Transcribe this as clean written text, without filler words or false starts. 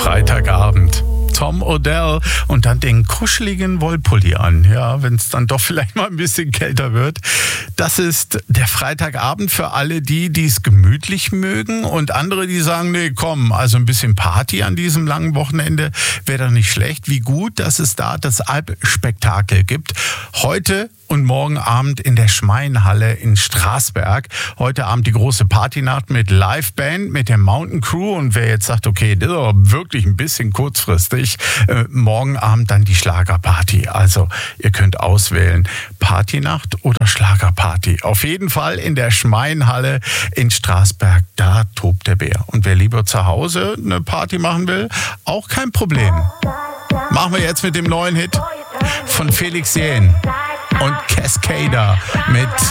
Freitagabend. Tom Odell und dann den kuscheligen Wollpulli an, ja, wenn es dann doch vielleicht mal ein bisschen kälter wird. Das ist der Freitagabend für alle die es gemütlich mögen und andere, die sagen, nee, komm, also ein bisschen Party an diesem langen Wochenende wäre doch nicht schlecht. Wie gut, dass es da das Alpspektakel gibt. Heute und morgen Abend in der Schmeinhalle in Straßberg. Heute Abend die große Partynacht mit Liveband, mit der Mountain Crew. Und wer jetzt sagt, okay, das ist aber wirklich ein bisschen kurzfristig, morgen Abend dann die Schlagerparty. Also ihr könnt auswählen, Partynacht oder Schlagerparty. Auf jeden Fall in der Schmeinhalle in Straßberg, da tobt der Bär. Und wer lieber zu Hause eine Party machen will, auch kein Problem. Machen wir jetzt mit dem neuen Hit von Felix Jähn und Cascader mit